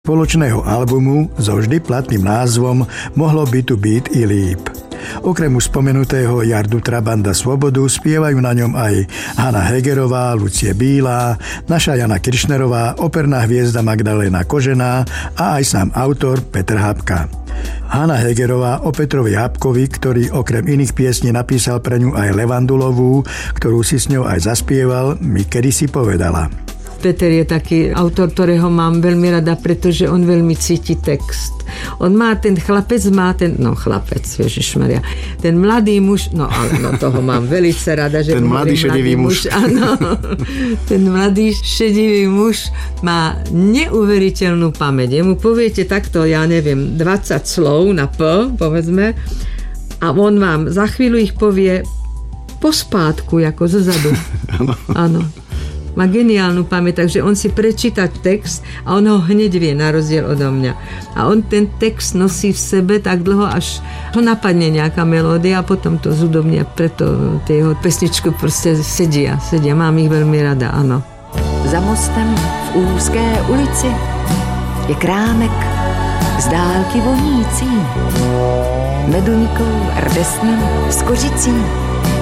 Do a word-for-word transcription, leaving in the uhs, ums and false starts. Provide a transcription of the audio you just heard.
spoločného albumu so vždy platným názvom Mohlo by tu byť i líp. Okrem už spomenutého Jardu Trabanda Svobodu spievajú na ňom aj Hanna Hegerová, Lucie Bílá, naša Jana Kiršnerová, operná hviezda Magdalena Kožená a aj sám autor Petr Habka. Hanna Hegerová o Petrovi Habkovi, ktorý okrem iných piesní napísal pre ňu aj Levandulovú, ktorú si s ňou aj zaspieval, mi kedysi povedala. Peter je taký autor, ktorého mám veľmi rada, pretože on veľmi cíti text. On má, ten chlapec má ten, no chlapec, ježišmaria, ten mladý muž, no ale no toho mám velice rada, že ten mladý šedivý muž. muž. Áno, ten mladý šedivý muž má neuveriteľnú pamäť. Jemu poviete takto, ja neviem, dvadsať slov na P, povedzme, a on vám za chvíľu ich povie po spátku, ako zozadu. Áno. Má geniálnu pamäť, takže on si prečíta text a on ho hneď vie, na rozdiel odo mňa. A on ten text nosí v sebe tak dlho, až ho napadne nejaká melódia a potom to zúdobne, preto tie jeho pesničky proste sedia, sedia. Mám ich veľmi rada, áno. Za mostem v úzké ulici je krámek z dálky vonící meduňkou, rdesnem, s kořicí.